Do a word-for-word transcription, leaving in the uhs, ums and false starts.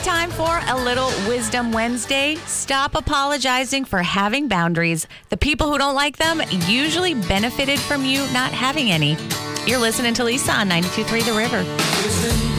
time for a little Wisdom Wednesday. Stop apologizing for having boundaries. The people who don't like them usually benefited from you not having any. You're listening to Lisa on ninety-two point three The River.